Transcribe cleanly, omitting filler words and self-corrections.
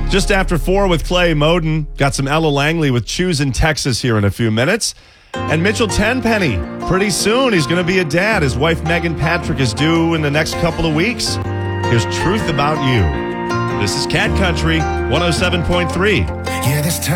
Just after 4 with Clay Moden. Got some Ella Langley with Choose in Texas here in a few minutes. And Mitchell Tenpenny, pretty soon he's going to be a dad. His wife Megan Patrick is due in the next couple of weeks. Here's Truth About You. This is Cat Country 107.3. Yeah, this time